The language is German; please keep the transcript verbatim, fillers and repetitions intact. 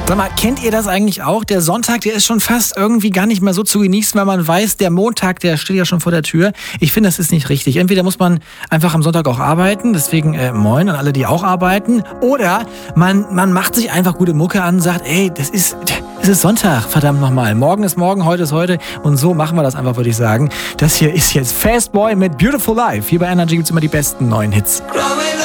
Sag mal, kennt ihr das eigentlich auch? Der Sonntag, der ist schon fast irgendwie gar nicht mehr so zu genießen, weil man weiß, der Montag, der steht ja schon vor der Tür. Ich finde, das ist nicht richtig. Entweder muss man einfach am Sonntag auch arbeiten, deswegen äh, moin an alle, die auch arbeiten. Oder man, man macht sich einfach gute Mucke an und sagt, ey, das ist, es ist Sonntag, verdammt nochmal. Morgen ist morgen, heute ist heute. Und so machen wir das einfach, würde ich sagen. Das hier ist jetzt Fastboy mit Beautiful Life. Hier bei Energy gibt es immer die besten neuen Hits.